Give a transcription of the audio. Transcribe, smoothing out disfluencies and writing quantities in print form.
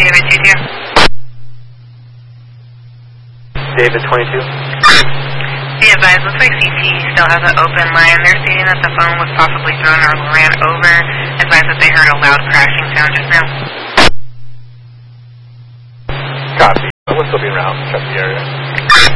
David 22. David 22. Be advised, looks like CT still has an open line. They're stating that the phone was possibly thrown or ran over. Advised that they heard a loud crashing sound just now. Copy. We'll still be around. Check the area.